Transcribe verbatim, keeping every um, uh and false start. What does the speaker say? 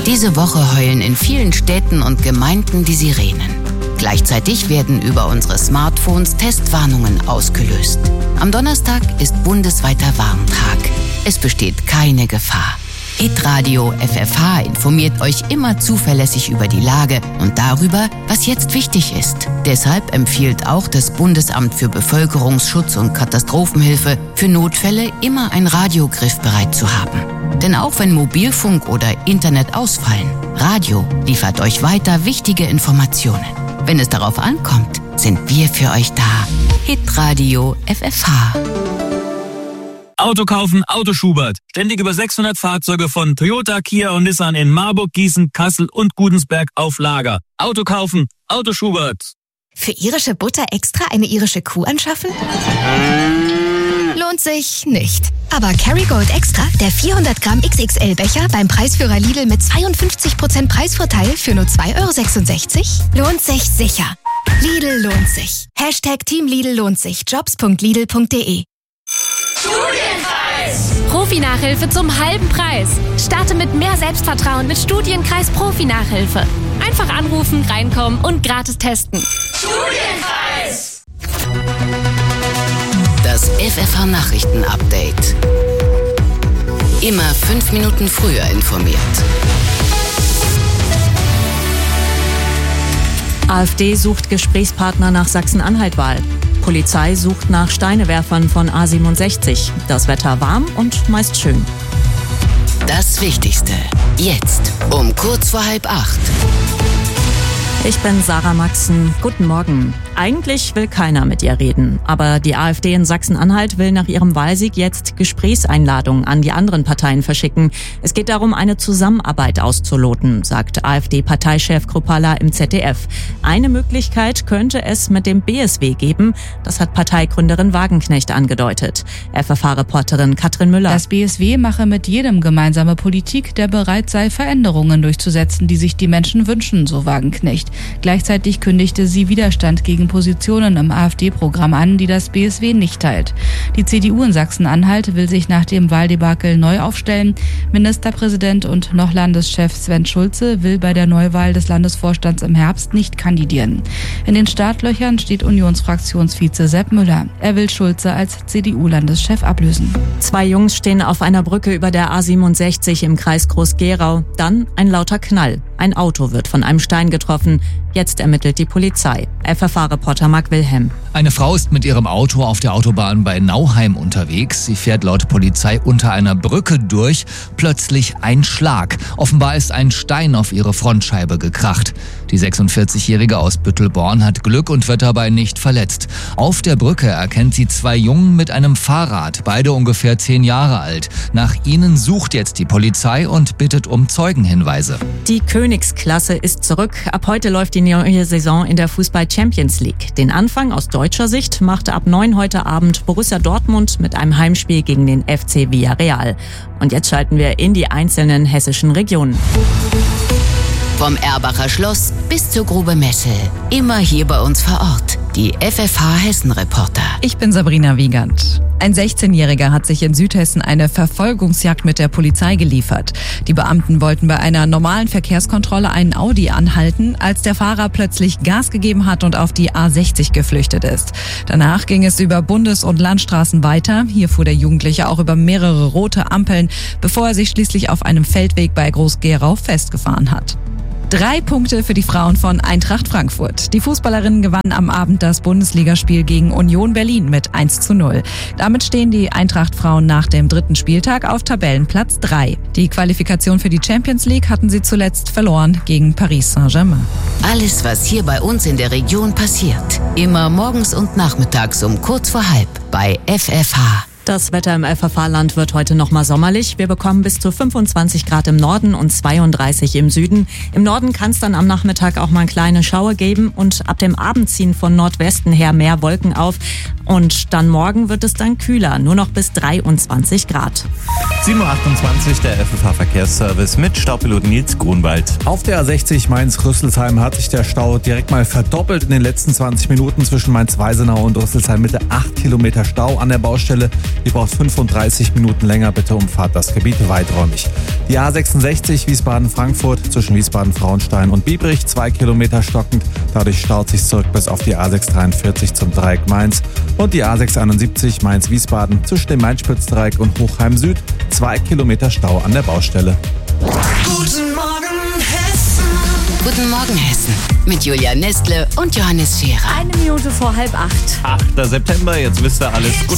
Diese Woche heulen in vielen Städten und Gemeinden die Sirenen. Gleichzeitig werden über unsere Smartphones Testwarnungen ausgelöst. Am Donnerstag ist bundesweiter Warntag. Es besteht keine Gefahr. Hitradio F F H informiert euch immer zuverlässig über die Lage und darüber, was jetzt wichtig ist. Deshalb empfiehlt auch das Bundesamt für Bevölkerungsschutz und Katastrophenhilfe, für Notfälle immer ein Radio griffbereit zu haben. Denn auch wenn Mobilfunk oder Internet ausfallen, Radio liefert euch weiter wichtige Informationen. Wenn es darauf ankommt, sind wir für euch da. Hitradio F F H. Auto kaufen, Auto Schubert. Ständig über sechshundert Fahrzeuge von Toyota, Kia und Nissan in Marburg, Gießen, Kassel und Gudensberg auf Lager. Auto kaufen, Auto Schubert. Für irische Butter extra eine irische Kuh anschaffen? Lohnt sich nicht. Aber Kerrygold Extra, der vierhundert Gramm X X L-Becher beim Preisführer Lidl mit zweiundfünfzig Prozent Preisvorteil für nur zwei Euro sechsundsechzig, lohnt sich sicher. Lidl lohnt sich. Hashtag Team Lidl lohnt sich. jobs punkt lidl punkt de. Studienkreis! Profi-Nachhilfe zum halben Preis. Starte mit mehr Selbstvertrauen mit Studienkreis Profi-Nachhilfe. Einfach anrufen, reinkommen und gratis testen. Studienkreis! Das F F H-Nachrichten-Update. Immer fünf Minuten früher informiert. AfD sucht Gesprächspartner nach Sachsen-Anhalt-Wahl. Polizei sucht nach Steinewerfern von A siebenundsechzig. Das Wetter warm und meist schön. Das Wichtigste. Jetzt um kurz vor halb acht. Ich bin Sarah Maxen. Guten Morgen. Eigentlich will keiner mit ihr reden. Aber die AfD in Sachsen-Anhalt will nach ihrem Wahlsieg jetzt Gesprächseinladungen an die anderen Parteien verschicken. Es geht darum, eine Zusammenarbeit auszuloten, sagt AfD-Parteichef Kruppalla im Z D F. Eine Möglichkeit könnte es mit dem B S W geben. Das hat Parteigründerin Wagenknecht angedeutet. F F H-Reporterin Katrin Müller. Das B S W mache mit jedem gemeinsame Politik, der bereit sei, Veränderungen durchzusetzen, die sich die Menschen wünschen, so Wagenknecht. Gleichzeitig kündigte sie Widerstand gegen Positionen im AfD-Programm an, die das B S W nicht teilt. Die C D U in Sachsen-Anhalt will sich nach dem Wahldebakel neu aufstellen. Ministerpräsident und noch Landeschef Sven Schulze will bei der Neuwahl des Landesvorstands im Herbst nicht kandidieren. In den Startlöchern steht Unionsfraktionsvize Sepp Müller. Er will Schulze als C D U-Landeschef ablösen. Zwei Jungs stehen auf einer Brücke über der A siebenundsechzig im Kreis Groß-Gerau. Dann ein lauter Knall. Ein Auto wird von einem Stein getroffen. Jetzt ermittelt die Polizei. F F H-Reporter Marc Wilhelm. Eine Frau ist mit ihrem Auto auf der Autobahn bei Nauheim unterwegs. Sie fährt laut Polizei unter einer Brücke durch. Plötzlich ein Schlag. Offenbar ist ein Stein auf ihre Frontscheibe gekracht. Die sechsundvierzigjährige aus Büttelborn hat Glück und wird dabei nicht verletzt. Auf der Brücke erkennt sie zwei Jungen mit einem Fahrrad, beide ungefähr zehn Jahre alt. Nach ihnen sucht jetzt die Polizei und bittet um Zeugenhinweise. Die Königsklasse ist zurück. Ab heute läuft die neue Saison in der Fußball-Champions League. Den Anfang aus deutscher Sicht machte ab neun heute Abend Borussia Dortmund mit einem Heimspiel gegen den F C Villarreal. Und jetzt schalten wir in die einzelnen hessischen Regionen. Vom Erbacher Schloss bis zur Grube Messel. Immer hier bei uns vor Ort. Die F F H-Hessen-Reporter. Ich bin Sabrina Wiegand. Ein sechzehnjähriger hat sich in Südhessen eine Verfolgungsjagd mit der Polizei geliefert. Die Beamten wollten bei einer normalen Verkehrskontrolle einen Audi anhalten, als der Fahrer plötzlich Gas gegeben hat und auf die A sechzig geflüchtet ist. Danach ging es über Bundes- und Landstraßen weiter. Hier fuhr der Jugendliche auch über mehrere rote Ampeln, bevor er sich schließlich auf einem Feldweg bei Groß-Gerau festgefahren hat. Drei Punkte für die Frauen von Eintracht Frankfurt. Die Fußballerinnen gewannen am Abend das Bundesligaspiel gegen Union Berlin mit eins zu null. Damit stehen die Eintracht-Frauen nach dem dritten Spieltag auf Tabellenplatz drei. Die Qualifikation für die Champions League hatten sie zuletzt verloren gegen Paris Saint-Germain. Alles, was hier bei uns in der Region passiert. Immer morgens und nachmittags um kurz vor halb bei F F H. Das Wetter im F F H-Land wird heute nochmal sommerlich. Wir bekommen bis zu fünfundzwanzig Grad im Norden und zweiunddreißig im Süden. Im Norden kann es dann am Nachmittag auch mal kleine Schauer geben und ab dem Abend ziehen von Nordwesten her mehr Wolken auf. Und dann morgen wird es dann kühler, nur noch bis dreiundzwanzig Grad. sieben Uhr achtundzwanzig, der F F H-Verkehrsservice mit Staupilot Nils Grunwald. Auf der A sechzig Mainz-Rüsselsheim hat sich der Stau direkt mal verdoppelt in den letzten zwanzig Minuten zwischen Mainz-Weisenau und Rüsselsheim Mitte. acht Kilometer Stau an der Baustelle. Die braucht fünfunddreißig Minuten länger. Bitte umfahrt das Gebiet weiträumig. Die A sechsundsechzig Wiesbaden-Frankfurt zwischen Wiesbaden-Frauenstein und Biebrich, zwei Kilometer stockend. Dadurch staut sich zurück bis auf die A sechshundertdreiundvierzig zum Dreieck Mainz. Und die A sechshunderteinundsiebzig Mainz-Wiesbaden zwischen dem Main-Spitz-Dreieck und Hochheim Süd, zwei Kilometer Stau an der Baustelle. Guten Morgen, Hessen. Guten Morgen, Hessen. Mit Julia Nestle und Johannes Scherer. Eine Minute vor halb acht. achter September, jetzt wisst ihr alles.